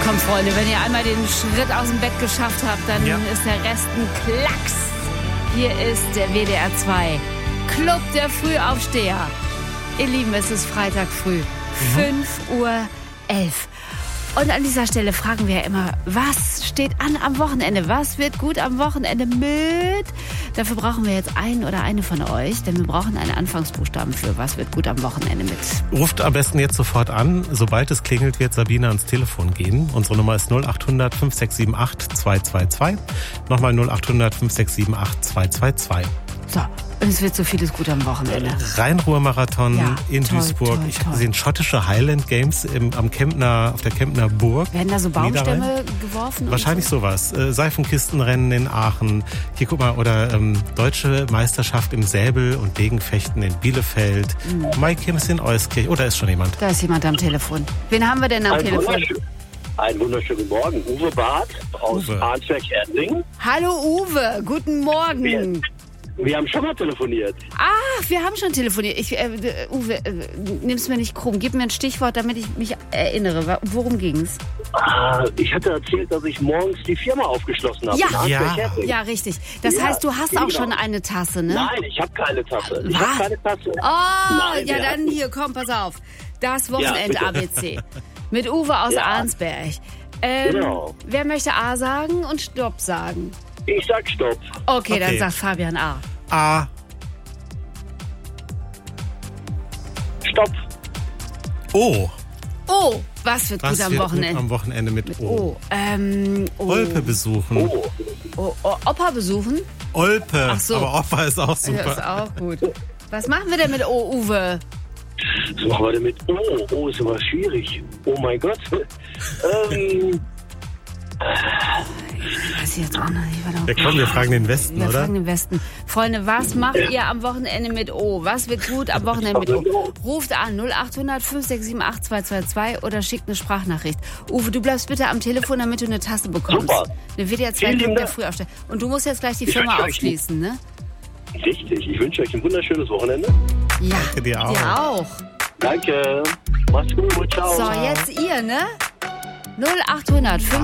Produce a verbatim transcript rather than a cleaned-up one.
Kommt, Freunde, wenn ihr einmal den Schritt aus dem Bett geschafft habt, dann ja. ist der Rest ein Klacks. Hier ist der W D R zwei Club der Frühaufsteher. Ihr Lieben, es ist Freitag früh, mhm. fünf Uhr elf. Und an dieser Stelle fragen wir ja immer, was steht an am Wochenende? Was wird gut am Wochenende mit? Dafür brauchen wir jetzt einen oder eine von euch, denn wir brauchen einen Anfangsbuchstaben für was wird gut am Wochenende mit. Ruft am besten jetzt sofort an. Sobald es klingelt, wird Sabine ans Telefon gehen. Unsere Nummer ist null acht hundert fünf sechs sieben acht zwei zwei zwei. Nochmal null acht hundert fünf sechs sieben acht zwei zwei zwei. So, und es wird so vieles gut am Wochenende. Rhein-Ruhr-Marathon ja, in toll, Duisburg. Toll, ich habe gesehen, schottische Highland Games im, am Kempner, auf der Kempner Burg. Werden da so Baumstämme geworfen? Wahrscheinlich so? sowas. Äh, Seifenkistenrennen in Aachen. Hier, guck mal, oder ähm, deutsche Meisterschaft im Säbel- und Degenfechten in Bielefeld. Mhm. Mike Kims in Euskirch. Oh, da ist schon jemand. Da ist jemand am Telefon. Wen haben wir denn am Ein Telefon? Einen wunderschönen Morgen. Uwe Barth aus Arnsberg-Erding. Hallo Uwe, guten Morgen. Wir, wir haben schon mal telefoniert. Ach, wir haben schon telefoniert. Ich, äh, Uwe, äh, nimm's mir nicht krumm. Gib mir ein Stichwort, damit ich mich erinnere. Worum ging's? Ah, ich hatte erzählt, dass ich morgens die Firma aufgeschlossen habe. Ja, ja. ja, richtig. Das ja, heißt, du hast genau. auch schon eine Tasse, ne? Nein, ich habe keine Tasse. Ich Was? habe keine Tasse. Oh, Nein, ja, dann hier, komm, pass auf. Das Wochenend-A B C. Mit Uwe aus ja. Arnsberg. Ähm, genau. Wer möchte A sagen und Stopp sagen? Ich sag Stopp. Okay, okay. dann sagt Fabian A. A. Stopp. O. Oh, was wird Was gut am wird Wochenende? Gut am Wochenende mit, mit O? Oh, ähm, oh. Olpe besuchen. Oh. Oh, oh, Opa besuchen? Olpe. Ach so. Aber Opa ist auch super. Das ist auch gut. Was machen wir denn mit O, Uwe? Was machen wir denn mit O? O ist immer schwierig. Oh mein Gott. ähm... Ich weiß jetzt auch noch nicht. Ja, komm, wir fragen den Westen, wir oder? Wir fragen den Westen. Freunde, was macht ihr am Wochenende mit O? Was wird gut am Wochenende mit O? Ruft an null acht hundert fünf sechs sieben acht zwei zwei zwei oder schickt eine Sprachnachricht. Uwe, du bleibst bitte am Telefon, damit du eine Tasse bekommst. Super. Eine W D R zwei Club der Frühaufsteher. Und du musst jetzt gleich die Ich Firma wünsche euch aufschließen, ne? Richtig. Ich wünsche euch ein wunderschönes Wochenende. Ja, Danke dir auch. dir auch. Danke. Mach's gut. Ciao. So, jetzt ihr, ne? null acht hundert fünf